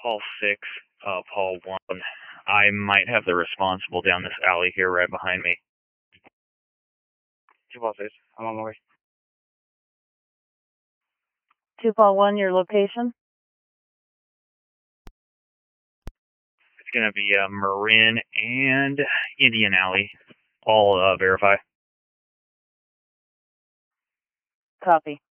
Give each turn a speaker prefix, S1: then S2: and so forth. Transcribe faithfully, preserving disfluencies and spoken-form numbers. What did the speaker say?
S1: Hall six, uh, Hall one. I might have the responsible down this alley here right behind me. Two Hall six, I'm on my way.
S2: two Paul one, your location?
S1: It's going to be uh, Marin and Indian Alley. All uh, verify.
S2: Copy.